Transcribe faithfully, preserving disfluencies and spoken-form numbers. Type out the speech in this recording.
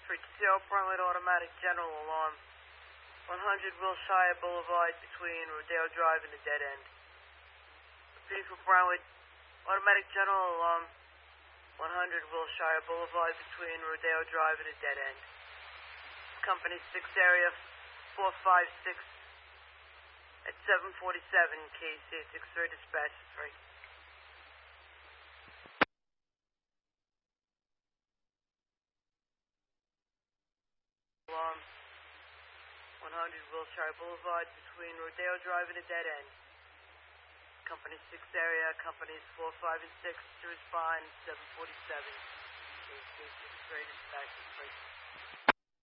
three two zero, Brentwood Automatic General Alarm. one hundred Wilshire Boulevard between Rodeo Drive and the dead end. Repeat for Brentwood Automatic General Alarm. one hundred Wilshire Boulevard between Rodeo Drive and the dead end. Company six area four five six at seven forty-seven K C six three dispatch three. Alarm one hundred Wilshire Boulevard between Rodeo Drive and the dead end. Company six area, companies four, five, and six to respond seven forty-seven K C six three dispatch three.